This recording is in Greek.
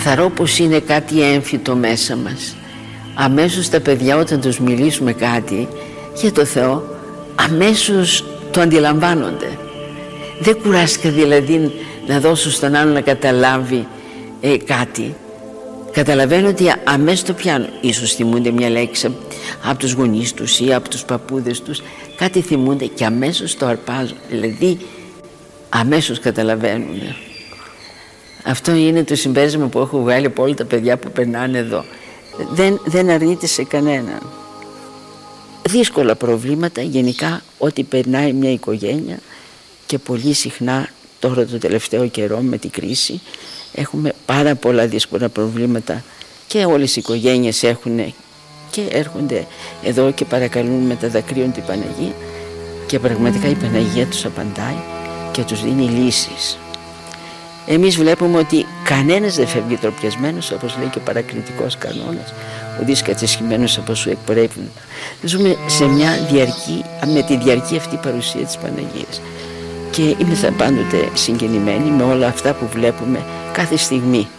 θαρώ πως είναι κάτι έμφυτο μέσα μας. Αμέσως τα παιδιά, όταν τους μιλήσουμε κάτι για το Θεό, αμέσως το αντιλαμβάνονται. Δεν κουράστηκα δηλαδή να δώσω στον άλλο να καταλάβει κάτι. Καταλαβαίνω ότι αμέσως το πιάνω. Ίσως θυμούνται μια λέξη από τους γονείς τους ή από τους παππούδες τους, κάτι θυμούνται και αμέσως το αρπάζουν. Δηλαδή αμέσως καταλαβαίνουν. Αυτό είναι το συμπέρασμα που έχω βγάλει από όλα τα παιδιά που περνάνε εδώ. Δεν αρνείται σε κανέναν. Δύσκολα προβλήματα γενικά ό,τι περνάει μια οικογένεια, και πολύ συχνά τώρα το τελευταίο καιρό με την κρίση έχουμε πάρα πολλά δύσκολα προβλήματα και όλες οι οικογένειες έχουν και έρχονται εδώ και παρακαλούν με τα δακρύων την Παναγία, και πραγματικά η Παναγία τους απαντάει και τους δίνει λύσεις. Εμείς βλέπουμε ότι κανένας δεν φεύγει τροπιασμένος, όπως λέει και ο παρακλητικός κανόνας, ο δίσκατσεσχημένος από σου εκπορεύουν. Ζούμε σε μια διαρκή, με τη διαρκή αυτή παρουσία της Παναγίας, και είμαστε πάντοτε συγκινημένοι με όλα αυτά που βλέπουμε κάθε στιγμή.